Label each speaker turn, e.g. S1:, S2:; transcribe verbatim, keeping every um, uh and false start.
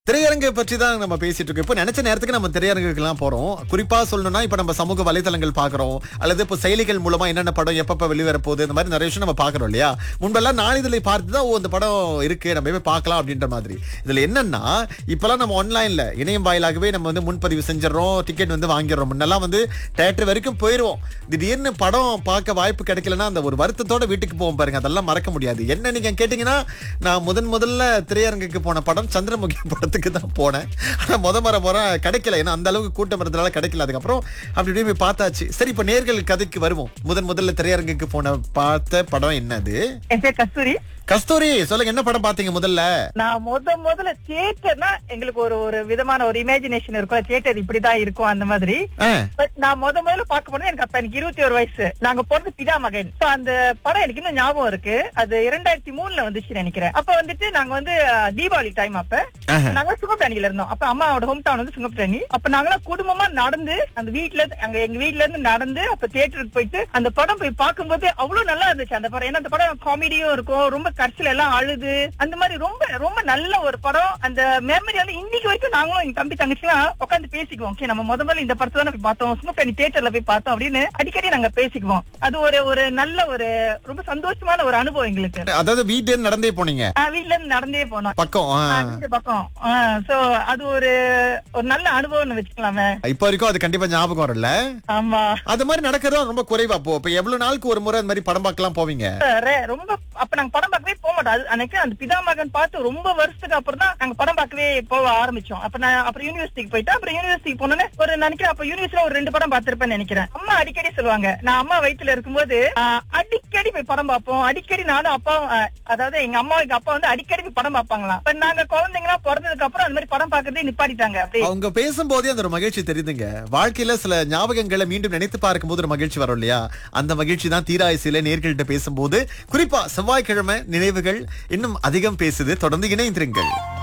S1: திரையரங்கை பற்றி தான் நம்ம பேசிட்டு இருக்கோம். இப்போ நினைச்ச நேரத்துக்கு நம்ம திரையரங்குக்கு எல்லாம் போறோம். குறிப்பா சொல்லணும்னா இப்ப நம்ம சமூக வலைதளங்கள் பாக்குறோம், அல்லது இப்போ செயலிகள் மூலமா என்னென்ன படம் எப்பப்ப வெளிவர போகுது, இந்த மாதிரி நிறைய விஷயம் நம்ம பாக்குறோம் இல்லையா. முன்பெல்லாம் நாளிதழை பார்த்து தான் ஓ இந்த படம் இருக்கு நம்ம போய் பார்க்கலாம் அப்படின்ற மாதிரி. இதுல என்னன்னா இப்பெல்லாம் நம்ம ஆன்லைன்ல இணையம் வாயிலாகவே நம்ம வந்து முன்பதிவு செஞ்சிடறோம், டிக்கெட் வந்து வாங்கிடுறோம். முன்னெல்லாம் வந்து தியேட்டர் வரைக்கும் போயிடுவோம். திடீர்னு படம் பார்க்க வாய்ப்பு கிடைக்கலன்னா அந்த ஒரு வருத்தத்தோட வீட்டுக்கு போவோம் பாருங்க, அதெல்லாம் மறக்க முடியாது. என்ன நீங்க கேட்டீங்கன்னா, நான் முதன் முதல்ல திரையரங்குக்கு போன படம் சந்திரமுகி படத்துக்கு தான் போனேன். ஆனா முத முறை முறை கிடைக்கல, ஏன்னா அந்த அளவுக்கு கூட்டம் இருந்தனால கிடைக்கல. அதுக்கப்புறம் அப்படி இப்படி போய் பார்த்தாச்சு. சரி, இப்ப நேர்கள் கதைக்கு வருவோம். முதன் முதல்ல திரையரங்குக்கு போன பார்த்த படம் என்னது?
S2: என் பேர் கஸ்தூரி.
S1: கஸ்தூரி, சொல்லுங்க, என்ன படம் பாத்தீங்க முதல்ல?
S2: நான் முத முதல்ல தியேட்டர்னா எங்களுக்கு ஒரு ஒரு விதமான ஒரு இமேஜினேஷன் இருக்கும், தியேட்டர் இப்படிதான் இருக்கும் அந்த மாதிரி. பட் நான் முத முதல்ல பார்க்க போனது எனக்கு அப்ப எனக்கு இருபத்தி ஒரு வயசு. நாங்க போறது பிதா மகன். சோ அந்த படம் எனக்கு இன்னும் ஞாபகம் இருக்கு. அது இரண்டாயிரத்தி மூணுல வந்துச்சு நினைக்கிறேன். அப்ப வந்துட்டு நாங்க வந்து தீபாவளி டைம், அப்ப நாங்க சுங்கப்பட்டாணியில இருந்தோம். அப்ப அம்மாவோட ஹோம் டவுன் வந்து சுங்கப்பட்டாணி. அப்ப நாங்களாம் குடும்பமா நடந்து அந்த வீட்டுல அங்க எங்க வீட்டுல இருந்து நடந்து அப்ப தியேட்டருக்கு போயிட்டு அந்த படம் போய் பார்க்கும்போது அவ்வளவு நல்லா இருந்துச்சு அந்த படம். ஏன்னா அந்த படம் காமெடியும் இருக்கும், ரொம்ப கடைசியில எல்லாம் அழுது அந்த மாதிரி ரொம்ப ரொம்ப நல்ல ஒரு படம். அந்த மெமரி வந்து இன்னைக்கு வரைக்கும் நாங்களும் எங்க தம்பி தங்கச்சிலாம் உட்காந்து பேசிக்குவோம். ஓகே, நம்ம முத முதல்ல இந்த படத்தை தான் போய் பார்த்தோம், சுங்கப்பட்டாணி தியேட்டர்ல போய் பார்த்தோம் அப்படின்னு அடிக்கடி நாங்க பேசிக்குவோம். அது ஒரு ஒரு நல்ல ஒரு ரொம்ப சந்தோஷமான ஒரு அனுபவம் எங்களுக்கு.
S1: அதாவது வீட்டுல இருந்து நடந்தே போனீங்க?
S2: வீட்டுல இருந்து நடந்தே போனோம்,
S1: பக்கம்
S2: பக்கம். சோ அது ஒரு ஒரு நல்ல அனுபவம்னு வச்சுக்கலாமே.
S1: இப்ப வரைக்கும் அது கண்டிப்பா ஞாபகம் வரல.
S2: ஆமா,
S1: அது மாதிரி நடக்கிறது ரொம்ப குறைவா. போ இப்ப எவ்வளவு நாளுக்கு ஒரு முறை அந்த மாதிரி படம் பார்க்கலாம் போவீங்க?
S2: ரொம்ப அப்ப நாங்க படம் பார்க்கவே போக மாட்டோம். அன்னைக்கு அந்த பிதா மகன் பார்த்து ரொம்ப வருஷத்துக்கு அப்புறம் தான் நாங்க படம் பார்க்கவே போக ஆரம்பிச்சோம். அப்ப நான் அப்புறம் யூனிவர்சிட்டிக்கு போயிட்டு அப்புறம் யூனிவர்சிட்டிக்கு போனோன்னே ஒரு நினைக்கிறேன் அப்ப யூனிவர்சிட்டியில ஒரு ரெண்டு படம் பார்த்திருப்பேன்னு நினைக்கிறேன். அம்மா அடிக்கடி சொல்லுவாங்க, நான் அம்மா வயித்துல இருக்கும்போது அடிக்கடி போய் படம் பார்ப்போம். அடிக்கடி நானும் அப்பா, அதாவது எங்க அம்மா எங்க அப்பா வந்து அடிக்கடி போய் படம் பார்ப்பாங்களாம். இப்ப நாங்க குழந்தைங்களா பிறந்ததுக்கு அப்புறம் அந்த மாதிரி படம் பார்க்கறதே நிப்பாட்டிட்டாங்க.
S1: அவங்க பேசும்போதே அந்த ஒரு மகிழ்ச்சி தெரியுதுங்க. வாழ்க்கையில சில ஞாபகங்களை மீண்டும் நினைத்து பார்க்கும் போது ஒரு மகிழ்ச்சி வரும் இல்லையா. அந்த மகிழ்ச்சி தான் தீராயசில நேர்கள்ட்ட பேசும்போது, குறிப்பா செவ்வாய்க்கிழமை நினைவுகள் இன்னும் அதிகம் பேசுது. தொடர்ந்து இணைந்திருங்கள்.